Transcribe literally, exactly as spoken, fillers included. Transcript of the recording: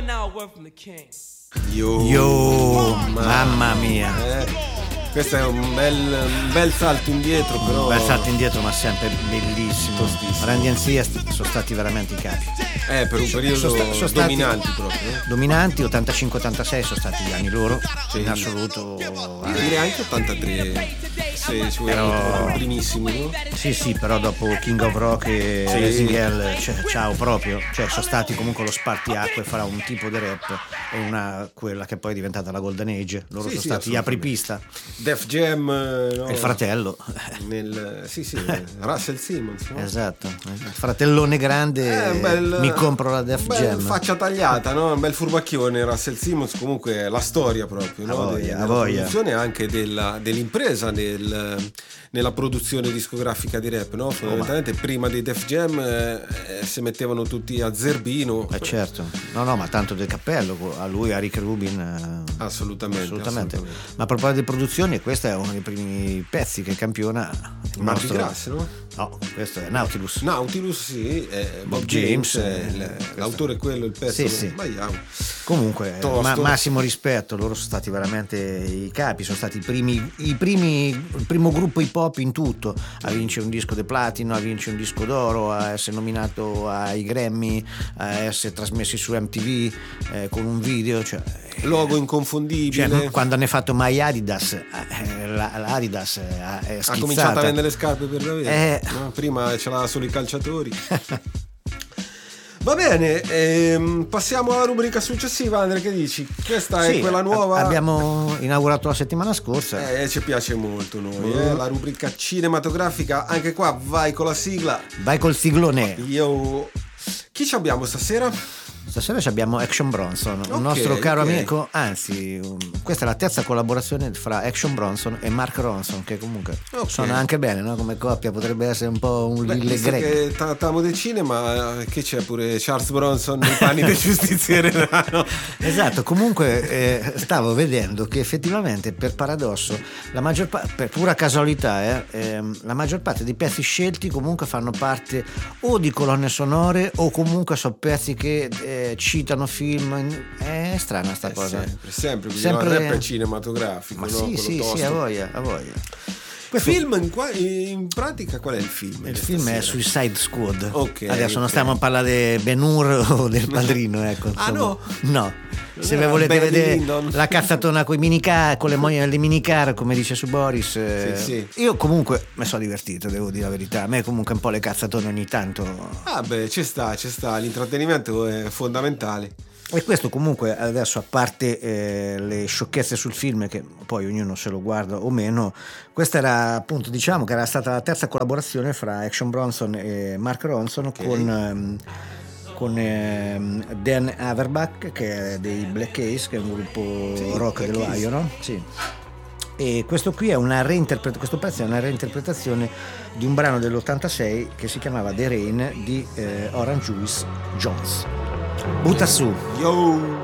Yo, Yo, mamma mia. Eh. Questo è un bel, un bel salto indietro, però. Un bel salto indietro, ma sempre bellissimo. Tostissimo. Run D M C sono stati veramente i capi. Eh, per un periodo Sono sta- sono stati dominanti proprio. Eh? Dominanti, ottantacinque ottantasei sono stati gli anni loro, Sì. in assoluto. Io direi anche ottantatré, se ci Però- vogliamo, primissimi, no? Sì, sì, però dopo King of Rock e Sì. Raising Hell, cioè, ciao proprio. Cioè, sono stati comunque lo spartiacque fra un tipo di rap e una, quella che poi è diventata la Golden Age. Loro Sì, sono sì, stati gli assolutamente. apripista. Def Jam, no? E il fratello. Nel, sì, sì, Russell Simmons, no? Esatto, il fratellone grande, Eh, un bel- mi compro la Def un bel Jam. faccia tagliata, no? Un bel furbacchione Russell Simmons, comunque la storia proprio, no? A voglia, De- a della voglia. produzione anche della, dell'impresa nel, nella produzione discografica di rap, no? Fondamentalmente prima dei Def Jam eh, eh, si mettevano tutti a zerbino. Eh certo, no no, ma tanto del cappello a lui, a Rick Rubin, eh, Assolutamente, assolutamente. assolutamente. Ma a proposito di produzioni, questo è uno dei primi pezzi che campiona il Mardi nostro... Gras, no? No, questo è Nautilus. Nautilus, sì, eh, Bob, Bob James, James, eh, il- eh, l'autore è quello, il pezzo. Sì, sì. Sbagliamo. Comunque, Tosto. ma- massimo rispetto, loro sono stati veramente i capi, sono stati i primi, i primi, il primo gruppo hip hop in tutto, a vincere un disco di platino, a vincere un disco d'oro, a essere nominato ai Grammy, a essere trasmessi su M T V eh, con un video, cioè, Logo inconfondibile. cioè, quando hanno fatto My Adidas, eh, la- l'Adidas eh, è Ha schizzata. cominciato a vendere le scarpe per davvero. Eh. No? Prima ce l'aveva solo i calciatori. Va bene, ehm, passiamo alla rubrica successiva. Andrea, che dici? Questa è Sì, quella nuova. a- abbiamo inaugurato la settimana scorsa. Eh, ci piace molto noi, eh, la rubrica cinematografica. Anche qua vai con la sigla. Vai col siglone. Io. Chi ci abbiamo stasera? Stasera ci abbiamo Action Bronson, un Ok, nostro caro ok. amico, anzi um, questa è la terza collaborazione fra Action Bronson e Mark Ronson, che comunque Ok. suona anche bene, no? Come coppia potrebbe essere un po' un Beh, Lille visto Greg. che trattiamo del cinema, eh, che c'è pure Charles Bronson nei panni del giustiziere nano. Esatto, comunque eh, stavo vedendo che effettivamente per paradosso, la maggior pa- per pura casualità, eh, ehm, la maggior parte dei pezzi scelti comunque fanno parte o di colonne sonore o comunque sono pezzi che eh, citano film. È strana sta Eh, cosa. sempre, sempre, quindi Sempre- no, il rap è cinematografico, Ma no? sì, Quello sì, tosto. sì, a voglia, a voglia. Questo- Film in, qua- in pratica qual è il film? Il questa film è sera? Suicide Squad. Ok, Adesso non ok. stiamo a parlare di Ben Hur o del Padrino, ecco. Ah, insomma. no? No. Se era ve volete Barry vedere Lyndon? la cazzatona con i minicar, con le, mo- le minicar, come dice su Boris, eh, Sì, sì. io comunque mi sono divertito, devo dire la verità. A me comunque un po' le cazzatone ogni tanto. Ah beh, ci sta, ci sta, l'intrattenimento è fondamentale. E questo comunque adesso, a parte eh, le sciocchezze sul film, che poi ognuno se lo guarda o meno, questa era appunto, diciamo che era stata la terza collaborazione fra Action Bronson e Mark Ronson con, ehm, con ehm, Dan Averbach, che è dei Black Keys, che è un gruppo Sì, rock Black dell'Ohio, no? Sì. E questo qui è una reinterpretazione, questo pezzo è una reinterpretazione di un brano dell'ottantasei che si chiamava The Rain di eh, Orange Juice Jones. Butta su. Yo!